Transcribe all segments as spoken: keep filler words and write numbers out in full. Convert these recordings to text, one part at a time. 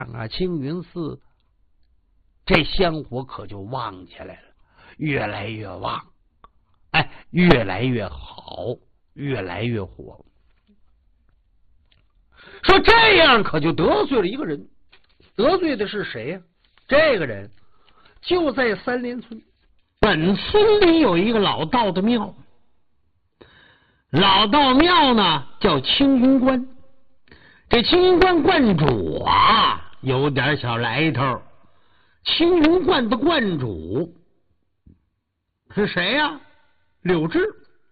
啊，青云寺这香火可就旺起来了，越来越旺，哎，越来越好，越来越火。说这样可就得罪了一个人，得罪的是谁呀、啊？这个人就在三连村，本村里有一个老道的庙，老道庙呢叫青云观。这青云观观主啊有点小来头，青云观的观主是谁呀、啊？柳枝。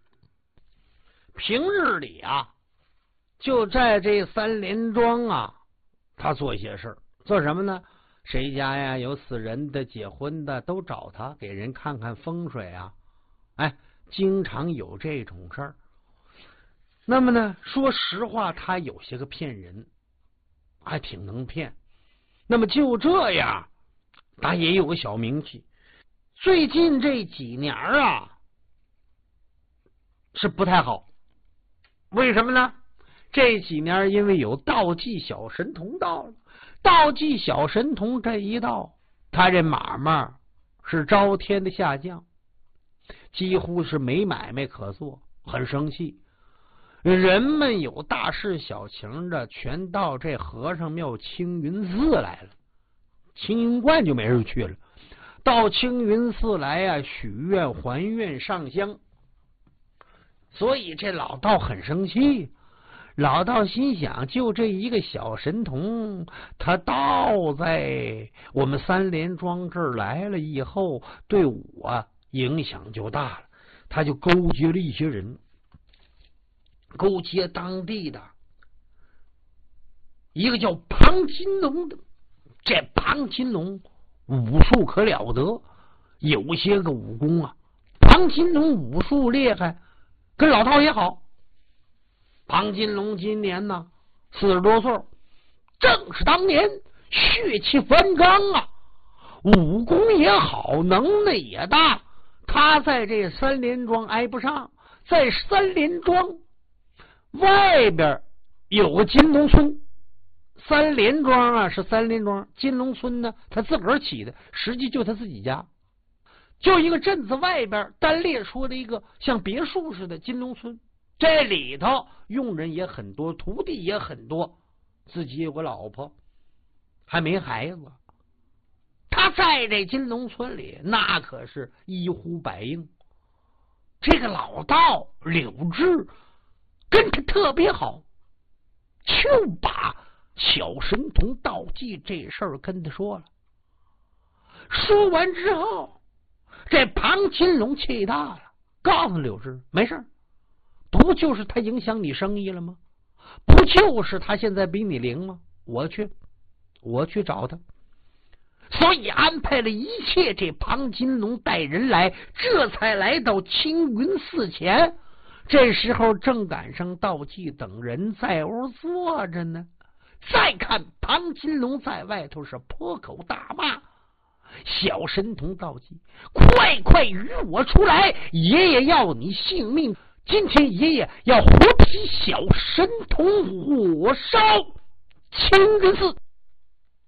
平日里啊就在这三连庄啊他做一些事儿，做什么呢？谁家呀有死人的结婚的都找他给人看看风水啊，哎，经常有这种事儿。那么呢，说实话他有些个骗人，还挺能骗。那么就这样他也有个小名气。最近这几年啊是不太好，为什么呢？这几年因为有道济小神童到了，道济小神童这一到，他这买卖是招天的下降，几乎是没买卖可做，很生气。人们有大事小情的全到这和尚庙青云寺来了，青云观就没人去了，到青云寺来呀、啊、许愿还愿上香。所以这老道很生气，老道心想，就这一个小神童，他到在我们三连庄这儿来了以后，对我影响就大了。他就勾结了一些人，勾结当地的一个叫庞金龙的。这庞金龙武术可了得，有些个武功啊，庞金龙武术厉害，跟老道也好。庞金龙今年呢四十多岁，正是当年血气方刚啊，武功也好，能耐也大。他在这三连庄挨不上，在三连庄外边有个金龙村。三连庄啊是三连庄，金龙村呢他自个儿起的，实际就他自己家，就一个镇子外边单列出了一个像别墅似的金龙村。这里头佣人也很多，徒弟也很多，自己有个老婆，还没孩子。他在这金龙村里那可是一呼百应。这个老道柳枝跟他特别好，就把小神童道济这事儿跟他说了。说完之后，这庞金龙气大了，告诉柳枝没事，不就是他影响你生意了吗？不就是他现在比你灵吗？我去我去找他。所以安排了一切，这庞金龙带人来，这才来到青云寺前。这时候正赶上道济等人在屋坐着呢。再看庞金龙在外头是破口大骂，小神童道济，快快与我出来，爷爷要你性命，今天爷爷要活劈小神童，火烧青云寺。